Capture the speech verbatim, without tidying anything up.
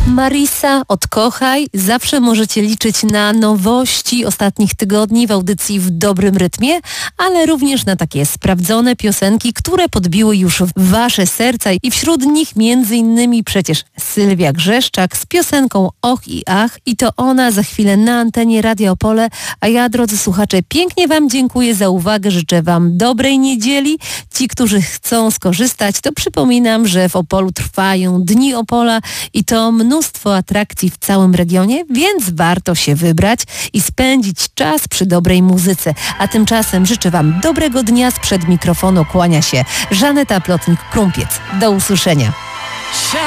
Marisa, odkochaj. Zawsze możecie liczyć na nowości ostatnich tygodni w audycji W dobrym rytmie, ale również na takie sprawdzone piosenki, które podbiły już wasze serca i wśród nich między innymi przecież Sylwia Grzeszczak z piosenką Och i Ach i to ona za chwilę na antenie Radia Opole, a ja, drodzy słuchacze, pięknie wam dziękuję za uwagę, życzę wam dobrej niedzieli. Ci, którzy chcą skorzystać, to przypominam, że w Opolu trwają Dni Opola i to mnóstwo atrakcji w całym regionie, więc warto się wybrać i spędzić czas przy dobrej muzyce. A tymczasem życzę wam dobrego dnia. Sprzed mikrofonu kłania się Żaneta Plotnik-Krumpiec. Do usłyszenia.